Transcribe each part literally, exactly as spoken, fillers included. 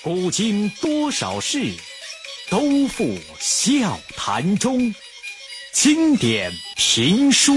古今多少事，都付笑谈中。经典评书。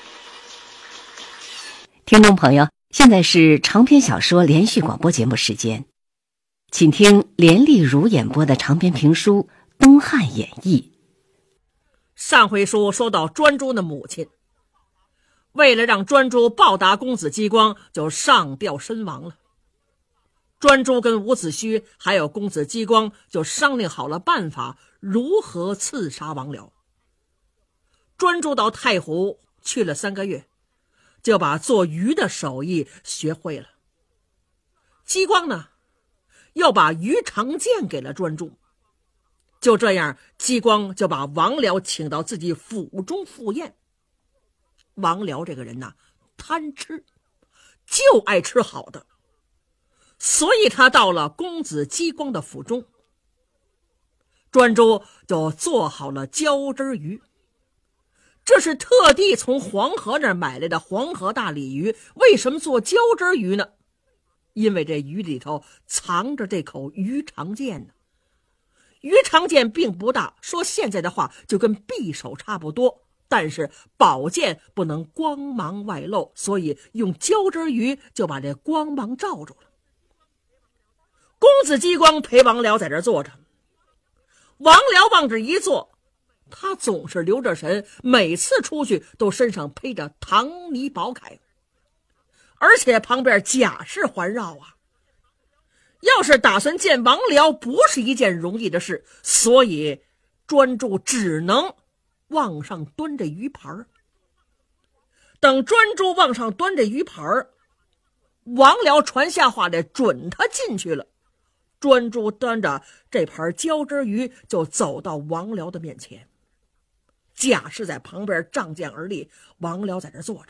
听众朋友，现在是长篇小说连续广播节目时间，请听连丽如演播的长篇评书《东汉演义》。 上回书说到专诸的母亲，为了让专诸报答公子姬光，就上吊身亡了。专诸跟伍子胥还有公子姬光就商量好了办法，如何刺杀王僚。专诸到太湖去了三个月，就把做鱼的手艺学会了。姬光呢，又把鱼肠剑给了专诸。就这样，姬光就把王僚请到自己府中赴宴。王僚这个人呐，贪吃，就爱吃好的，所以他到了公子姬光的府中，专诸就做好了浇汁鱼。这是特地从黄河那儿买来的黄河大鲤鱼。为什么做浇汁鱼呢？因为这鱼里头藏着这口鱼肠剑呢。鱼肠剑并不大，说现在的话就跟匕首差不多，但是宝剑不能光芒外露，所以用浇汁鱼就把这光芒罩住了。公子姬光陪王僚在这坐着，王僚往这一坐，他总是留着神，每次出去都身上披着唐泥宝铠，而且旁边甲士环绕啊。要是打算见王僚，不是一件容易的事，所以专诸只能往上端着鱼盘。等专诸往上端着鱼盘，王僚传下话来，准他进去了。专诸端着这盘浇汁鱼就走到王僚的面前，甲士在旁边仗剑而立，王僚在这坐着。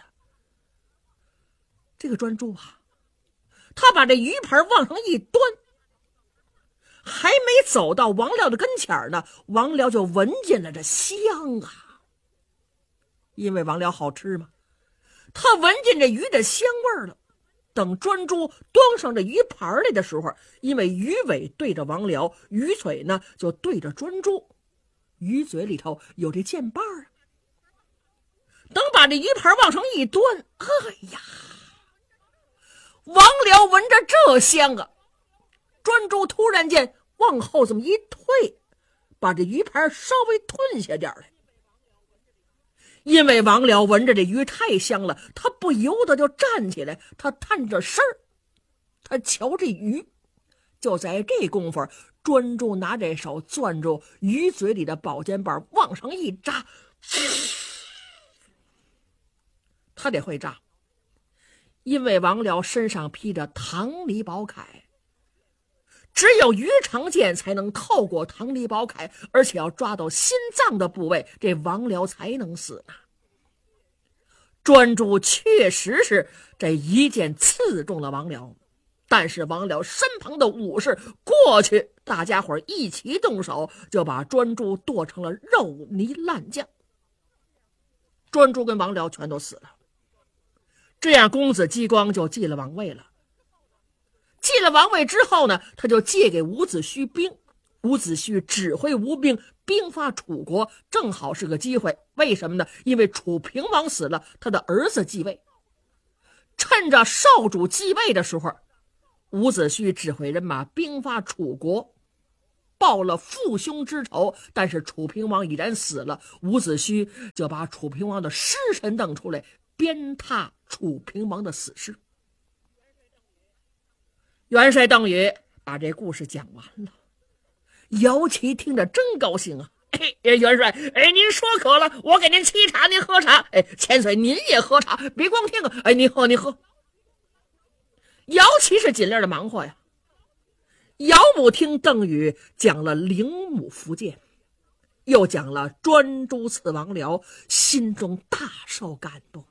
这个专诸啊，他把这鱼盘往上一端，还没走到王僚的跟前呢，王僚就闻见了这香啊。因为王僚好吃嘛，他闻见这鱼的香味了。等专诸端上这鱼盘来的时候，因为鱼尾对着王僚，鱼嘴呢就对着专诸，鱼嘴里头有这剑把啊。等把这鱼盘往上一端，哎呀，王僚闻着这香啊，专诸突然间往后这么一退，把这鱼盘稍微吞下点来。因为王僚闻着这鱼太香了，他不由得就站起来，他探着身儿，他瞧这鱼。就在这功夫，专诸拿这手攥住鱼嘴里的宝剑把往上一扎，他得会扎，因为王僚身上披着唐泥宝铠，只有鱼肠剑才能透过唐泥宝铠，而且要抓到心脏的部位，这王僚才能死呢。专诸确实是这一剑刺中了王僚，但是王僚身旁的武士过去，大家伙一起动手，就把专诸剁成了肉泥烂酱。专诸跟王僚全都死了。这样公子姬光就继了王位了。继了王位之后呢，他就借给伍子胥兵。伍子胥指挥吴兵兵发楚国，正好是个机会。为什么呢？因为楚平王死了，他的儿子继位。趁着少主继位的时候，伍子胥指挥人马兵发楚国，报了父兄之仇。但是楚平王已然死了，伍子胥就把楚平王的尸身弄出来，鞭挞楚平王的死尸。元帅邓禹把这故事讲完了，姚琦听着真高兴啊！哎，元帅，哎，您说渴了，我给您沏茶，您喝茶。哎，千岁您也喝茶，别光听啊！哎，您喝，您喝。姚琦是尽力的忙活呀。姚母听邓禹讲了灵母福建，又讲了专诸刺王僚，心中大受感动。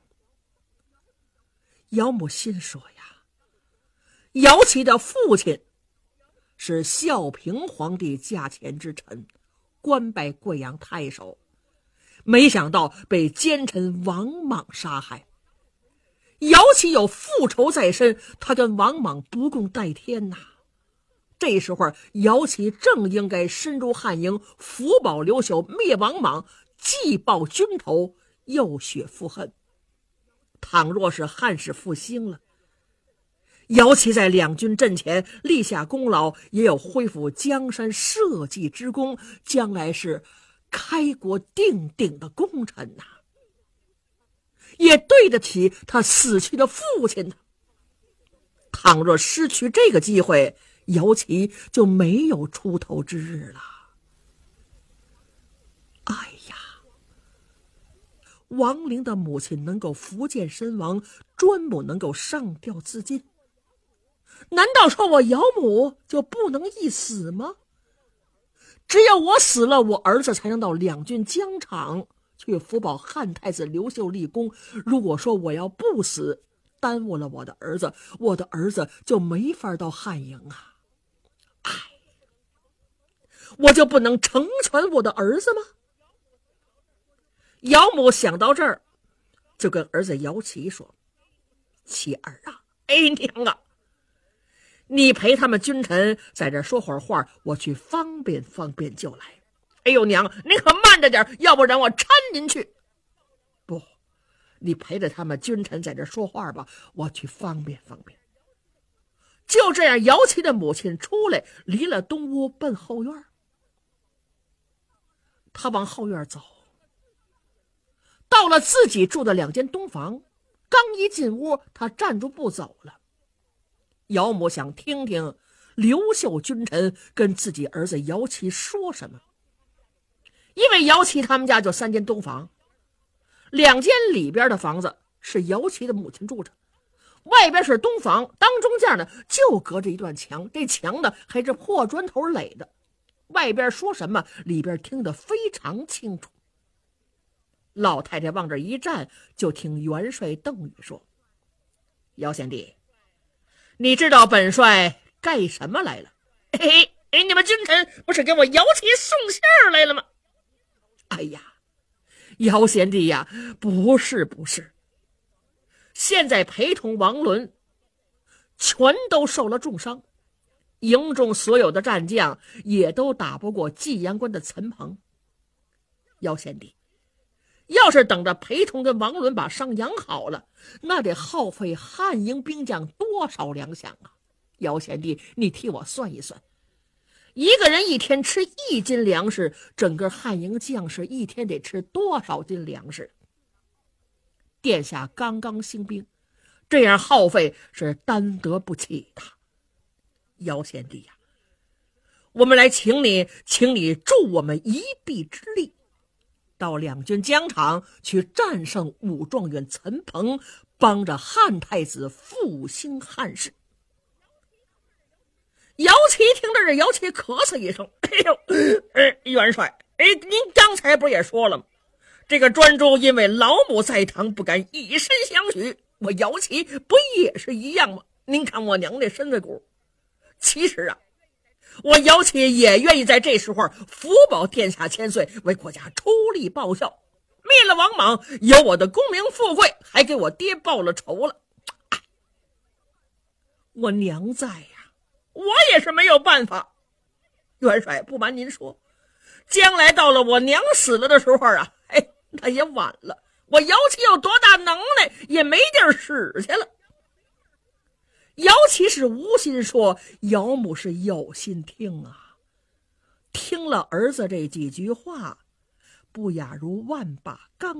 姚母心说呀，姚琦的父亲是孝平皇帝驾前之臣，官拜贵阳太守，没想到被奸臣王莽杀害。姚琦有复仇在身，他跟王莽不共戴天呐、啊。 这时候姚琦正应该深入汉营，扶保刘秀，灭王莽，既报军仇，又雪父恨。倘若是汉室复兴了，姚琦在两军阵前立下功劳，也有恢复江山社稷之功，将来是开国定鼎的功臣呐、啊，也对得起他死去的父亲呢。倘若失去这个机会，姚琦就没有出头之日了。哎呀，王陵的母亲能够福建身亡，专母能够上吊自尽，难道说我姚母就不能一死吗？只有我死了，我儿子才能到两军疆场去辅保汉太子刘秀立功。如果说我要不死，耽误了我的儿子，我的儿子就没法到汉营啊！哎，我就不能成全我的儿子吗？姚母想到这儿，就跟儿子姚琦说：“琦儿啊，哎娘啊，你陪他们君臣在这说会儿话，我去方便方便就来。哎呦娘，您可慢着点，要不然我搀您去。不，你陪着他们君臣在这说话吧，我去方便方便。”就这样，姚琦的母亲出来，离了东屋，奔后院。他往后院走，到了自己住的两间东房，刚一进屋，他站住不走了。姚母想听听刘秀君臣跟自己儿子姚琦说什么，因为姚琦他们家就三间东房，两间里边的房子是姚琦的母亲住着，外边是东房，当中间呢就隔着一段墙，这墙呢还是破砖头垒的，外边说什么里边听得非常清楚。老太太往这一站，就听元帅邓禹说：“姚贤弟，你知道本帅干什么来了？哎哎，你们君臣不是给我姚琦送信来了吗？”哎呀，姚贤弟呀，不是不是，现在陪同王伦全都受了重伤，营中所有的战将也都打不过济阳关的陈鹏。姚贤弟，要是等着陪同跟王伦把伤养好了，那得耗费汉营兵将多少粮饷啊！姚贤弟，你替我算一算，一个人一天吃一斤粮食，整个汉营将士一天得吃多少斤粮食？殿下刚刚兴兵，这样耗费是担得不起的。姚贤弟呀、啊，我们来请你，请你助我们一臂之力，到两军疆场去战胜武状元陈鹏，帮着汉太子复兴汉室。姚琦听着这，姚琦咳嗽一声：“哎呦，呃、元帅，哎，您刚才不也说了吗？这个专诸因为老母在堂，不敢以身相许。我姚琦不也是一样吗？您看我娘这身子骨，其实啊，我姚琦也愿意在这时候辅保殿下千岁，为国家出力报效，灭了王莽，有我的功名富贵，还给我爹报了仇了。哎，我娘在呀、啊，我也是没有办法。元帅，不瞒您说，将来到了我娘死了的时候啊，哎，那也晚了。我姚琦有多大能耐，也没地儿使去了。”姚琦是无心说，姚母是有心听啊。听了儿子这几句话，不亚如万把钢